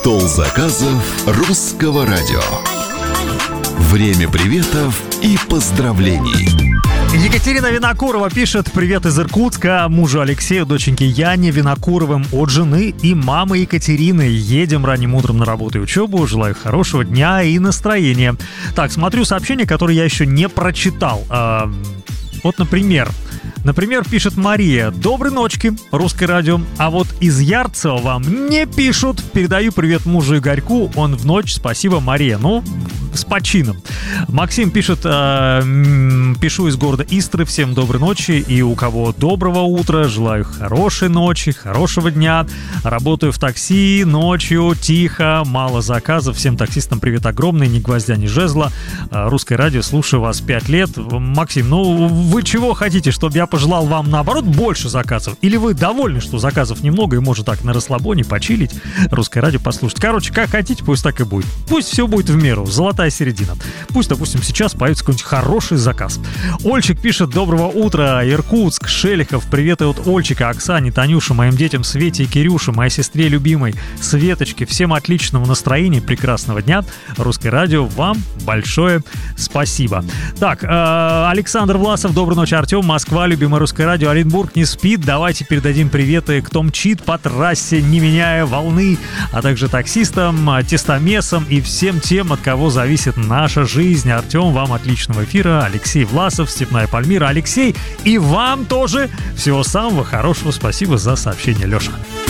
Стол заказов Русского радио. Время приветов и поздравлений. Екатерина Винокурова пишет: привет из Иркутска, мужу Алексею, доченьке Яне Винокуровым от жены и мамы Екатерины. Едем ранним утром на работу и учебу. Желаю хорошего дня и настроения. Так, смотрю сообщения, которые я еще не прочитал. Вот, например, пишет Мария: доброй ночки, Русское радио. А вот из Ярцева вам не пишут. Передаю привет мужу Игорьку, он в ночь. Спасибо, Мария. Ну, с почином. Максим пишет: пишу из города Истры. Всем доброй ночи. И у кого доброго утра. Желаю хорошей ночи, хорошего дня. Работаю в такси ночью, тихо, мало заказов. Всем таксистам привет огромный, ни гвоздя, ни жезла. Русское радио, слушаю вас 5 лет. Максим, ну вы чего хотите, чтобы я пожелал вам, наоборот, больше заказов? Или вы довольны, что заказов немного и можно так на расслабоне почилить, Русское радио послушать? Короче, как хотите, пусть так и будет. Пусть все будет в меру, золотая середина. Пусть, допустим, сейчас появится какой-нибудь хороший заказ. Ольчик пишет: доброго утра, Иркутск, Шелихов. Привет и от Ольчика, Оксане, Танюше, моим детям Свете и Кирюше, моей сестре любимой Светочке. Всем отличного настроения, прекрасного дня. Русское радио, вам большое спасибо. Так, Александр Власов, доброй ночи, Артем, Москва, любимое Русское радио, Оренбург не спит. Давайте передадим приветы, кто мчит по трассе, не меняя волны, а также таксистам, тестомесам и всем тем, от кого зависит наша жизнь. Артем, вам отличного эфира. Алексей Власов, Степная Пальмира. Алексей, и вам тоже всего самого хорошего. Спасибо за сообщение, Леша.